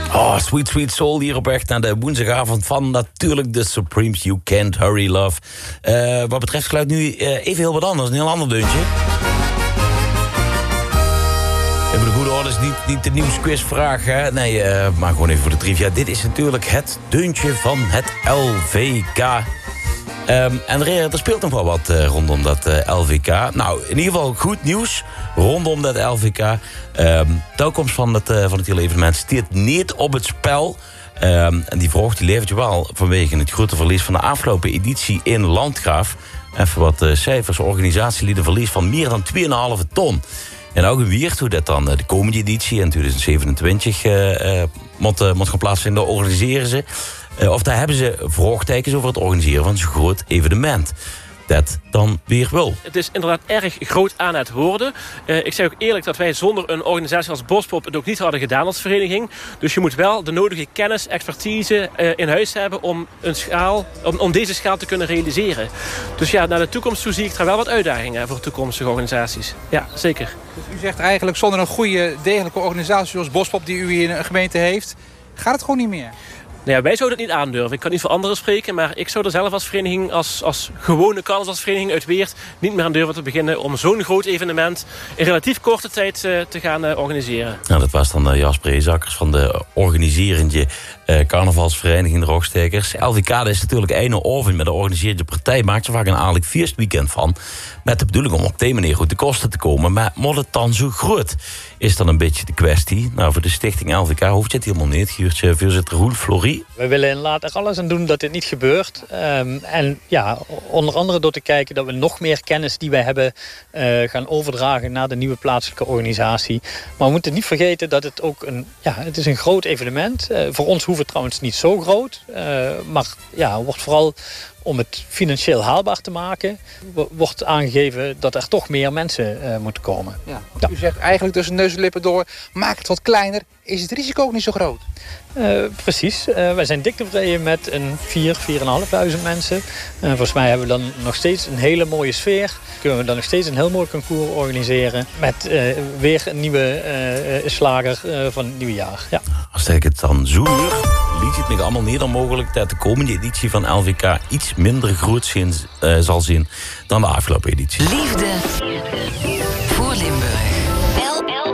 Oh, Sweet Sweet Soul hier op weg naar de woensdagavond van natuurlijk de Supremes. You Can't Hurry Love. Wat betreft geluid nu even heel wat anders. Een heel ander deuntje. Even de goede orde is niet de nieuwsquizvraag, hè? Nee, maar gewoon even voor de trivia. Dit is natuurlijk het deuntje van het LVK. En er speelt nog wel wat rondom dat LVK. Nou, in ieder geval goed nieuws rondom dat LVK. De uitkomst van het hele evenement staat niet op het spel. En die vraag die levert je wel vanwege het grote verlies van de afgelopen editie in Landgraaf. Even wat cijfers. Organisatieleden verlies van meer dan 2,5 ton. En ook weer hoe dat dan de komende editie in 2027 moet gaan plaatsvinden, organiseren ze. Of daar hebben ze vraagtekens over het organiseren van zo'n groot evenement. Dat dan weer wel. Het is inderdaad erg groot aan het worden. Ik zeg ook eerlijk dat wij zonder een organisatie als Bospop het ook niet hadden gedaan als vereniging. Dus je moet wel de nodige kennis, expertise in huis hebben om deze schaal te kunnen realiseren. Dus ja, naar de toekomst toe zie ik er wel wat uitdagingen voor toekomstige organisaties. Ja, zeker. Dus u zegt eigenlijk zonder een goede, degelijke organisatie zoals Bospop die u hier in een gemeente heeft, gaat het gewoon niet meer? Nou ja, wij zouden het niet aandurven. Ik kan niet voor anderen spreken, maar ik zou er zelf als vereniging, als gewone carnavalsvereniging uit Weert, niet meer aan durven te beginnen om zo'n groot evenement in relatief korte tijd te gaan organiseren. Nou, dat was dan Jasper Ezakkers van de organiserende carnavalsvereniging de Rogstekers. LVK is natuurlijk een oven met de organiserende partij, maakt er vaak een aardig feestweekend van. Met de bedoeling om op die manier goed de kosten te komen. Maar moet het dan zo groot? Is dan een beetje de kwestie. Nou, voor de stichting LVK hoeft het helemaal niet. Geurtje voorzitter Roel Florie. We willen inderdaad er alles aan doen dat dit niet gebeurt. En ja, onder andere door te kijken dat we nog meer kennis die wij hebben gaan overdragen naar de nieuwe plaatselijke organisatie. Maar we moeten niet vergeten dat het ook het is een groot evenement. Voor ons hoeft het trouwens niet zo groot. Maar ja, wordt vooral om het financieel haalbaar te maken, wordt aangegeven dat er toch meer mensen moeten komen. Ja, u zegt eigenlijk tussen neus en lippen door, maak het wat kleiner, is het risico ook niet zo groot? Precies. Wij zijn dik tevreden met een 4.500 mensen. Volgens mij hebben we dan nog steeds een hele mooie sfeer. Kunnen we dan nog steeds een heel mooi concours organiseren met weer een nieuwe slager van het nieuwe jaar. Ja. Als ik het dan zoer, liet het me allemaal niet dan mogelijk dat de komende editie van LVK iets minder groot zal zien dan de afgelopen editie. Liefde.